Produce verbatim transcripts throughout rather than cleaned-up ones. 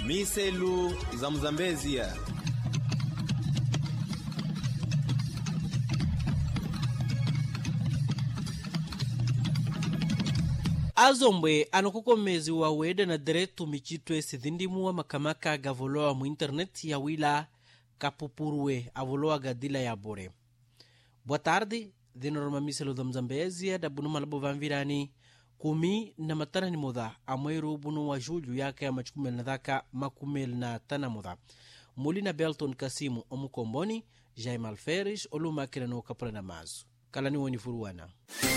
Miselu za Mzambezia. Azombwe anokukomezi wa weda na direto michito esi dhindimu wa makamaka gavoloa mu internet ya wila kapupuruwe avoloa gadila ya bore. Boa tarde, dhinoroma miselo da Mzambezia da bunu malabo vanvirani kumi na matana ni moda amweru bunu wa julho yake ya machukumel na dhaka makumel na tana moda. Mulina Belton Kasimu omukomboni, Jaime Alferes oluma kirano kapra na mazu. Kalani woni furuwana.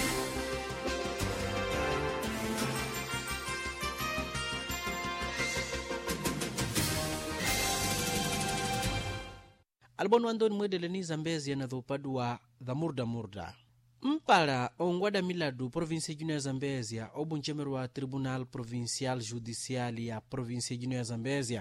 Albono andoni mwedeleni Zambezia na dhupadua dha murda murda. Mpala ongwada miladu provinsia jino ya Zambezia obu nchemeru wa Tribunal Provincial Judicial ya provinsia jino ya Zambezia.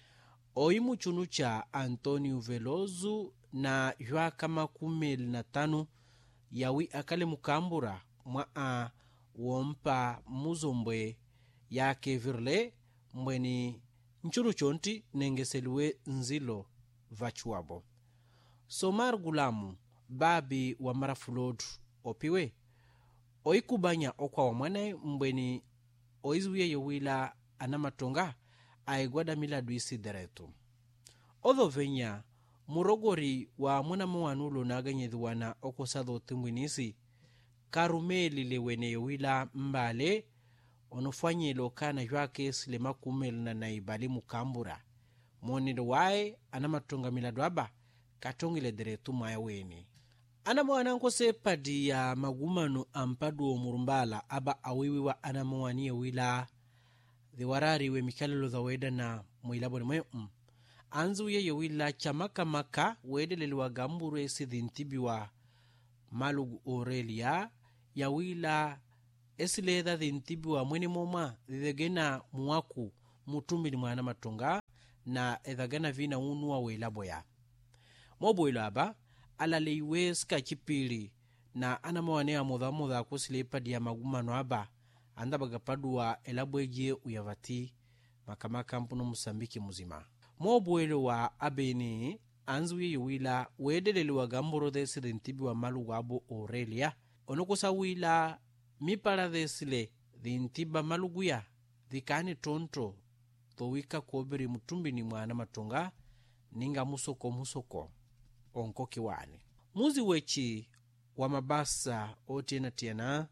Oimu chunucha Antonio Veloso na yuaka makumeli na tanu yawi akale mukambura mwa wompa muzombwe yake virle mbweni nchunu chonti nengeseliwe nzilo vachuabo. Somar Gulamu babi wa marafulodu opiwe oikubanya okwa wa mwana mbweni oizuye yowila anamatonga aigwada miladu isi deretu. Odho venya murogori wa mwana mwanulo na aganyedhuwana okosado timbwinisi karumeli lewene yowila mbale onofanyelo kana yuake silema kumel na naibali mukambura mwonido wae anamatonga miladu aba katongile deretu maya weni. Anamwana nkose padi ya magumanu ampadu o murumbala aba awiwi wa anamwani ya wila dhiwarari we mikalelo dha weda na mwilabo ni mwe um. Anzu ye ya wila chamaka maka wede leliwa gamburu esi dhintibi wa Malugu Aurelia ya wila esi ledha dhintibi wa mweni moma dhegena muwaku mutumbi ni mwana matonga na edhagana vina unu wa wilabo ya. Mobo ilo aba alaliwe ska chipili na anamawane ya modha modha kusilipadi ya magumano aba andabagapadu wa elabweje uyavati makamaka mpuno Musambiki muzima. Mobo ilo wa abeni anzu ye wila wedeleli wa gamburo desi dhintibi wa Malugu abo Aurelia onokosa wila mipala desile dhintiba Malugu ya dhikani tonto towika kobiri mutumbi ni mwana matonga ninga musoko musoko onko kiwani. Muzi wechi wa mabasa otena tiana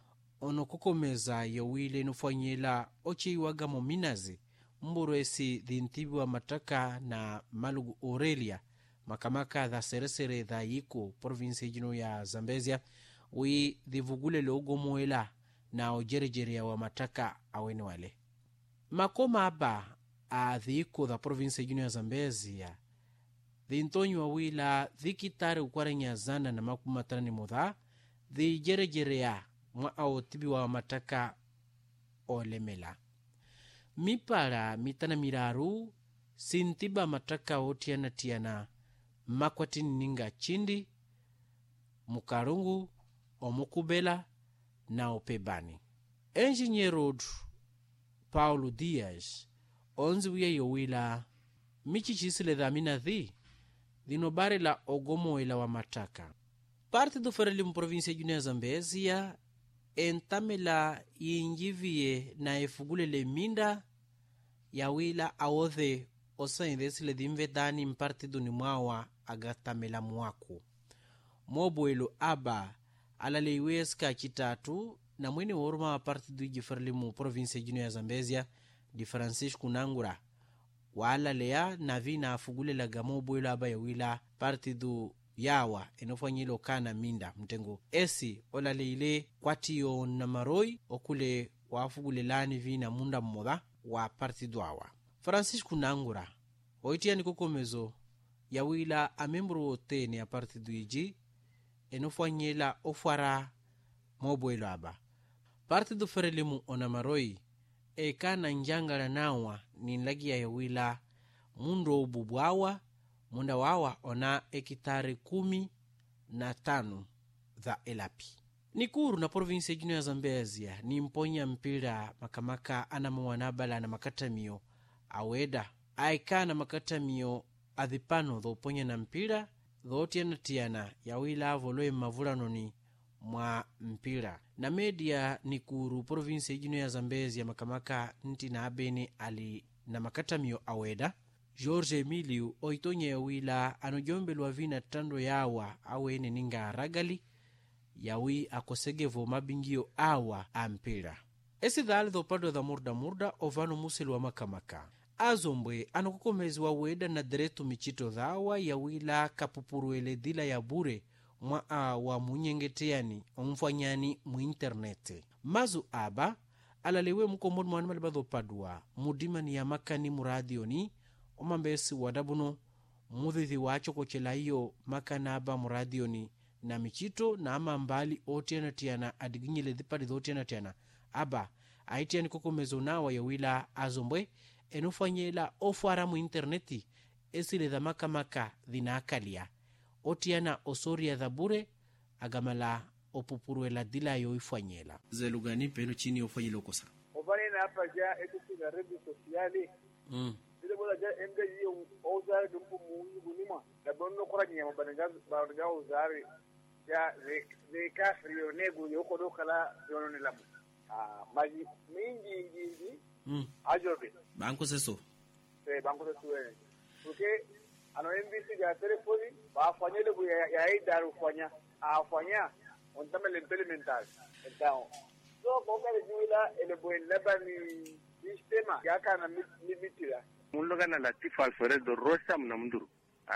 onokukomeza yowile nufanyela ochi iwaga mominazi mburu esi dhintibi wa mataka na Malugu Aurelia makamaka dha seresere dha yiko provinsi jino ya Zambezia ui dhivugule logo muela na ojerejere ya wa mataka aweni wale. Makoma aba a dhiko dha provinsi jino ya Zambezia dhintonyi wa wila dhikitare ukwarenya zana na makumatani modha dhi jerejere ya mwa ao tibi wa mataka olemela. Mipala mitana miraru sintiba mataka otiana tiana makwatini ninga chindi mukarungu omukubela na opebani. Engineer Paulo Diaz onzi uye yowila michichisile dhamina dhi dhinobare la ogomo ila wa mataka. Parte do Frelimo provinsia jino ya Zambezia entamela yinjivie na efugulele minda ya wila awothe osaindesile dhimvedani mpartido ni mwawa agatamela mwaku. Mobuelo aba alaleiweska chitatu na mwene woruma wa partido ji Frelimo provinsia jino ya Zambezia di Francisco Nangura wala lea na vina afugulela gamobuelo aba ya wila partido yawa enofanyilo kana minda mtengo esi olaleile kwatiyo na maroi okule wafugulelani vina munda mmoda wa partido awa. Francisco Nangura oitia nikukomezo ya wila amembro otene ya partido iji enofanyela ofara mobuelo aba. Partido Frelimo onamaroi ekana njangala nawa ni nlagia ya wila mundo ububuawa munda wawa ona ekitare kumi na tano dha elapi. Nikuru na provinsia jino ya Zambezia ni mponya mpira makamaka ana mwanabala na makatamio aweda aikana makatamio adhipano dhoponya na mpira dhotiana tiana yawila avoloe mavulanoni mwa mpira na media ni kuru province ijino ya Zambezi ya makamaka nti na abene ali na makatamio aweda George Emilio oitonye yawila anojombelwa vina tando yawa awene ninga ragali yawi akosegevo mabingio awa ampira esi dhali dhopado dha murda murda ovano muselu wa makamaka azombwe anokukomezi wa weda na deretu michito dhawa yawila kapupuruele dhila ya bure mwa awa munyengeteani omfanyani mu internete mazu aba alalewe mkomodu mwani maliba dhopadua mudimani ya makani muradioni omambesi wadabuno mudhithi wacho kochela iyo makana aba muradioni na michito na ama mbali otiana tiana adiginyele dhipadi dhotiana tiana aba aitiani kokomezo nawa yawila azombwe enufanyela ofara mu interneti esile dha makamaka dhinakalia otiana osoria dha bure agamala opupuruela dila yo ifanyela zelugani peno chini ofanyela okosa ofanena hapa ja etu na redes sociali mm ile bola ja embe yo ozare dumpu muyi gunima na bonno koranya mabananga bananga ozare ya de kafrio nego yoko dokala yono lamu ah maji mingi mingi mm ajobe banko seso eh banko seso eh okay ano M B C ya telefoni ba fanyele bu ya ya idaru fanya afanya ontamele implementar então so bongale juila ele bo labani sistema ya kana limitira mundo kana Latif Alfredo Rosa mnamnduru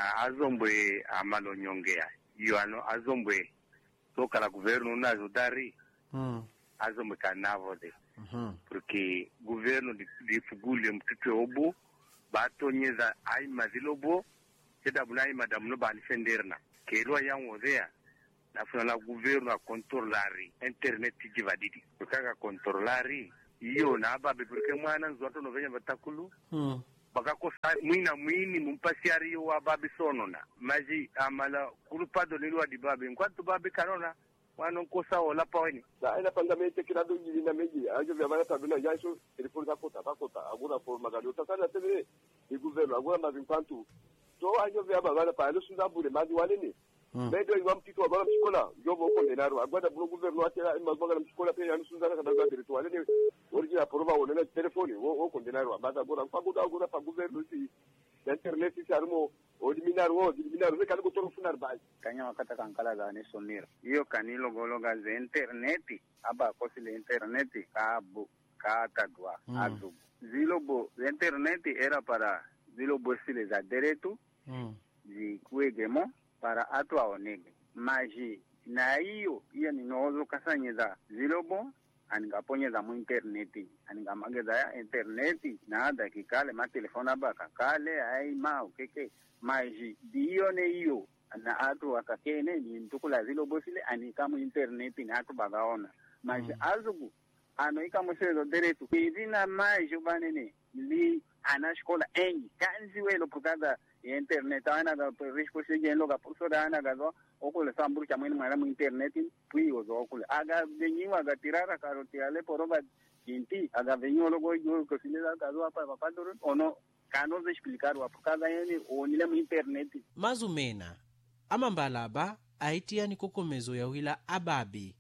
azombwe amalo nyongea yoano azombwe toka governo na judari mm azombwe kanavo de mhm porque governo de de fugule mtito obo batonyeza ai mazilobo seda bunai madam no bani fenderna kero yango there na funa la governo a controllari internet jivadidi kaka controllari iyo na ababe porque mwana nzoto no venya batakulu mm bakakosa mwina mwini mumpasiari yo ababe sonona maji amala kulupado nilwa dibabe nkwantu babe kanona mwana nkosa ola pawini la ina pandamente kirado ngili na meji ajo vya bana tabila jaisho telefoni zakota bakota agura por magado takana tele di governo agora mas enquanto to ajo vya bana pa lo sunda bure maji walini medo iwa mtito wa bana mshikola jobo kondenaro agora bro governo atela imagora mshikola pe yanu sunda kana daga direto walini origina porova wonena telefoni wo kondenaro abaga agora paguda agora pa governo si internet si armo odiminar wo odiminar ze kana gotoro funar bai kanya wakata kankala za ne sonira iyo kanilo gologa ze internet aba kosile internet kabu katadwa mm. azu zilobo internet era para zilobo sile za deretu mm. zikuegemo para atu aonege maji na hiyo hiyo ninozo kasanyeza zilobo aningaponyeza mu internet aningamageza ya internet na dakikale ma telefona baka kale ai ma ukeke maji dio ne hiyo na atu akakene ni ntukula zilobo sile anikamu internet na atu bagaona maji mm. azugu ano ikamusezo deretu izina maji banene li anashkola engi kanzi welo pokada internet ana ga rispo segen loga posora ana ga zo okule samburu cha mwini mwana mu internet twiyo zo okule aga benyiwa ga tirara karoti ale poroba inti aga benyiwa logo yo ko sinela ga zo apa papa doro ono kano ze explicar wa pokada yeni onile mu internet mazumena amambalaba aitia ni kokomezo ya wila ababi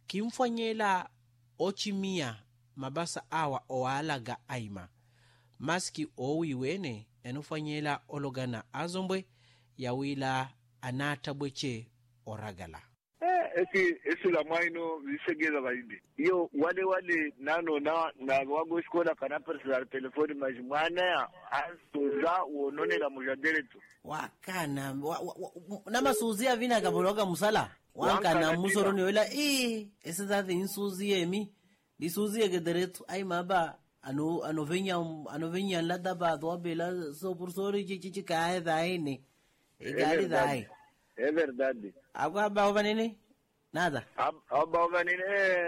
kimfanyela ochimia mabasa awa oalaga aima maski owiwene enufanyela ologana azombwe yawila anatabweche oragala eh esi esi la maino visegeza baidi iyo wale wale nano na na wago skola kana personal telefoni majimwana ya asoza uonone la mujadele tu wakana wa, wa, wa, na masuzia vina kabologa musala wakana musoroni wela eh esi that insuzi emi disuzi gederetu ai maba ano ano venya ano venya lada ba do bela so por sori chichi kae daine egali dai é verdade agora ba vanene nada aba vanene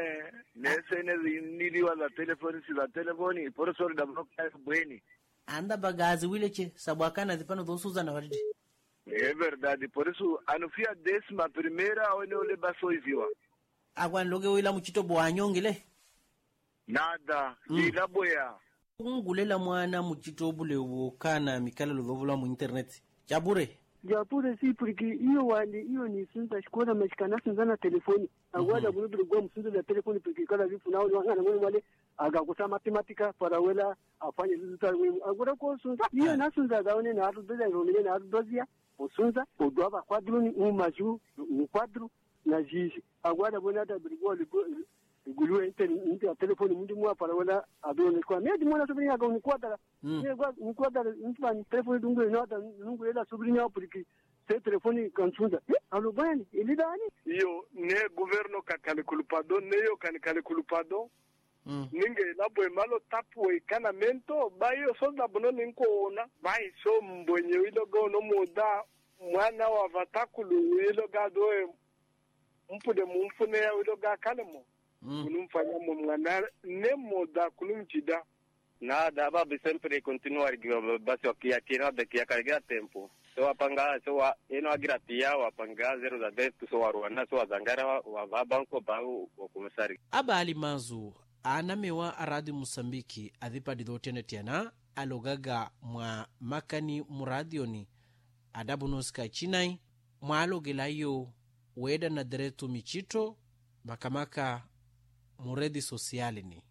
nesse nili wala telefoni si la telefoni por sori da bloca bweni anda bagazi wileche sabakana dipano do suzana waridi é verdade por isso anufia décima primeira ou não le basoiziwa agora loge wila muchito boanyongile nada mm. Ila boya ungulela mwana muchitobule wo kana mikala lovula mu internet jabure japure si porque iyo wali iyo ni sunza shikona mashikana sunza na telefoni agwada bunu bilo gwa msunza na telefoni porque kala vifu nao ngana ngone wale agakusa matematika para wela afanye resulta agora ko sunza iyo na sunza gaone na atu doza ngone na atu dozia usunza udwaba quadro ni umaju ni quadro na jiji agwada bona da bilo gulu internet ya telefoni mundi mwa para wala adone kwa medi mwana sobrinha ga ni quadra ni gwa ni quadra ni telefoni dungo ina da dungo ela sobrinha porque se telefoni kanchunda alo bani ele dani iyo ne governo ka calculado ne yo kan calculado ninge labo malo tapu e kanamento bayo so da bono ninko ona bai so mbonye wilo go no moda mwana wa vatakulu wilo ga do mpude mumfune ya wilo ga kalemo kunumfanya mwana ne moda kunumchida na daba sempre continuar basi wakiakira de kiakarega tempo so apanga so wa eno agratia wapanga zero za detu so warwana so wazangara wa, wa banko ba wa komisari abali mazu anamewa aradi Musambiki adhipadi dhotene tena alogaga mwa makani muradioni adabunoska chinai mwa alogelayo weda na deretu michito makamaka muredi sosiali ni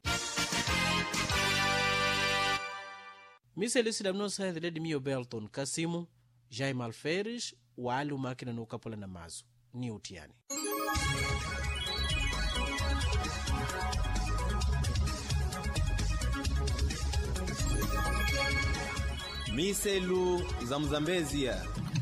miselisi damno sa hedledi miyo Belton Kasimu Jaime Alferes wali umakina nukapola na mazu ni utiani miselu za Mzambezia